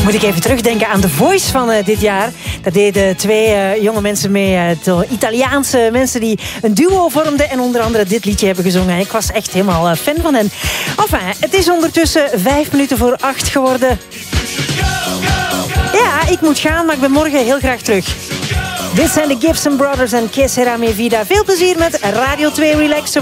Moet ik even terugdenken aan The Voice van dit jaar. Daar deden twee jonge mensen mee. Italiaanse mensen die een duo vormden en onder andere dit liedje hebben gezongen. Ik was echt helemaal fan van hen. Enfin, het is ondertussen 8:05 geworden. Ja, ik moet gaan, maar ik ben morgen heel graag terug. Dit zijn de Gibson Brothers en Que Sera Mi Vida. Veel plezier met Radio 2 Relax.